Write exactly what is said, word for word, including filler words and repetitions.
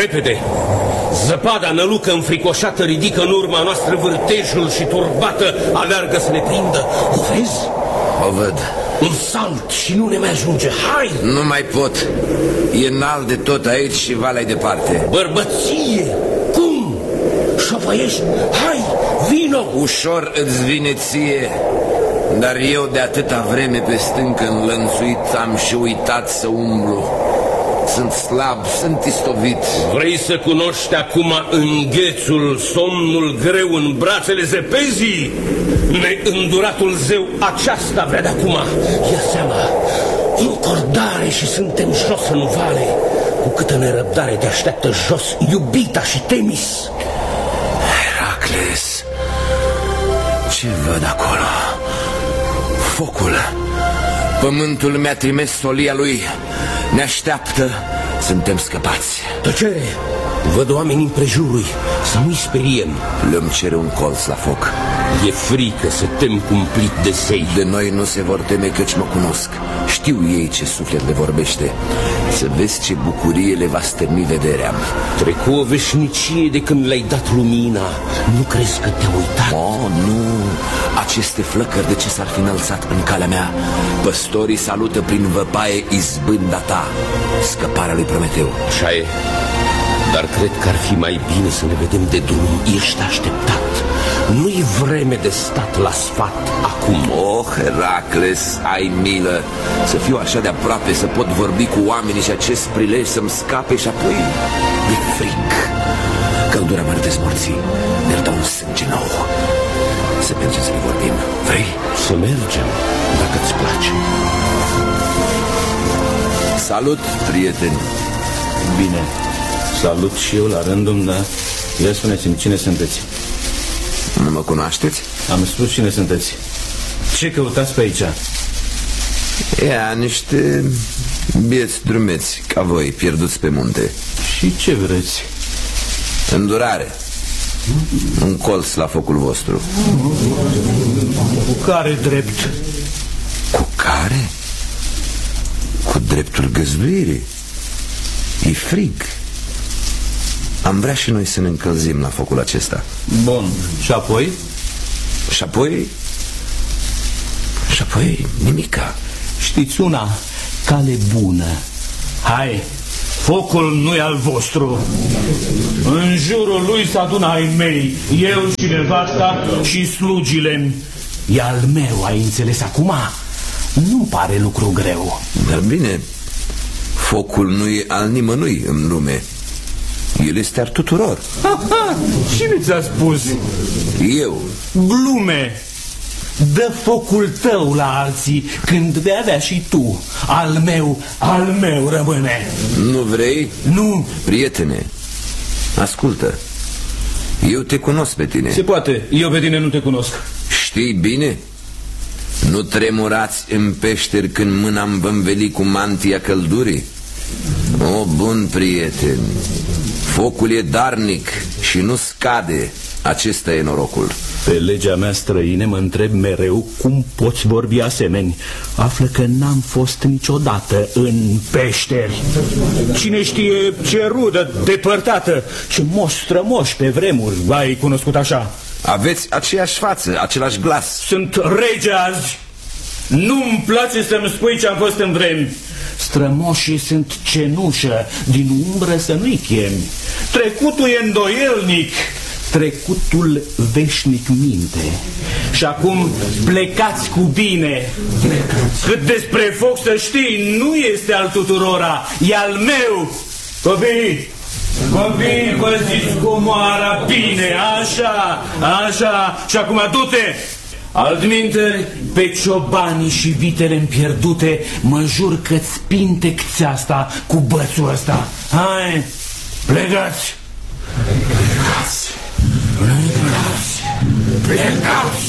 repede! Zăpada nălucă înfricoșată ridică în urma noastră vârtejul și turbată aleargă să ne prindă. O vezi? O văd. Un salt și nu ne mai ajunge. Hai! Nu mai pot. E înalt de tot aici și valea departe. Bărbăție! Cum? Șovăiești? Hai, vino! Ușor îți vine ție, dar eu de atâta vreme pe stâncă înlănțuit am și uitat să umblu. Sunt slab, sunt istovit. Vrei să cunoști acum înghețul, somnul greu în brațele zăpezii? Neînduratul zeu aceasta vrea de acum. Ia seama, încordare și suntem jos în vale. Cu câtă nerăbdare te așteaptă jos iubita și Temis. Heracles, ce văd acolo? Focul. Pământul mi-a trimis solia lui. Ne așteaptă. Suntem scăpați. Tăcere! Văd oameni împrejurului. Să nu-i speriem. Le-mi cere un colț la foc. E frică să tem cumplit de sei. De noi nu se vor teme căci mă cunosc. Știu ei ce suflet le vorbește. Să vezi ce bucurie le va stârni vederea. Trecu o veșnicie de când le-ai dat lumina. Nu crezi că te-a uitat? Oh, nu. Aceste flăcări de ce s-ar fi înălțat în calea mea? Păstorii salută prin văpaie izbânda ta, scăparea lui Prometeu. Așa e. Dar cred că ar fi mai bine să ne vedem de drum. Ești așteptat. Nu-i vreme de stat la sfat acum. Oh, Heracles, ai milă. Să fiu așa de aproape, să pot vorbi cu oamenii și acest prilej să-mi scape și apoi mi-e fric. Căldura mă dezmorții, ne-ar da un sânge nou. Să mergem să ne vorbim, vrei? Să mergem, dacă-ți place. Salut, prieteni. Bine, salut și eu la rândul meu, dar ia spuneți-mi, cine sunteți? Nu mă cunoașteți? Am spus cine sunteți. Ce căutați pe aici? Ia, niște bieți drumeți, ca voi, pierduți pe munte. Și ce vreți? Îndurare. Un colț la focul vostru. Cu care drept? Cu care? Cu dreptul găzduirii. E frig. Am vrea și noi să ne încălzim la focul acesta. Bun, și apoi? Și apoi? Și apoi nimica. Știți una, cale bună. Hai, focul nu-i al vostru. În jurul lui se adună ai mei, eu și nevasta și slugile. E al meu, ai înțeles acum? Nu pare lucru greu. Dar bine, focul nu e al nimănui în lume. El este al tuturor. Ha, ha, cine ți-a spus? Eu. Glume. Dă focul tău la alții când vei avea și tu. Al meu, al meu rămâne. Nu vrei? Nu. Prietene, ascultă. Eu te cunosc pe tine. Se poate, eu pe tine nu te cunosc. Știi bine? Nu tremurați în peșteri când mâna-mi vă înveli cu mantia căldurii? O, bun prieten, focul e darnic și nu scade. Acesta e norocul. Pe legea mea străine mă întreb mereu cum poți vorbi asemeni. Află că n-am fost niciodată în peșteri. Cine știe ce rudă depărtată, ce moș strămoși pe vremuri ai cunoscut așa. Aveți aceeași față, același glas. Sunt rege azi. Nu-mi place să-mi spui ce am fost în vremi. Strămoșii sunt cenușă, din umbră să nu-i chemi. Trecutul e îndoielnic, trecutul veșnic minte. Și acum plecați cu bine. Cât despre foc să știi, nu este al tuturora, e al meu. Copii, copii, păziți comoara bine, așa, așa. Și acum du-te. Altminteri, pe ciobanii și vitele împierdute, mă jur că-ți pintec țeasta cu bățul ăsta. Hai, plegați! Plegați! Plegați! Plegați!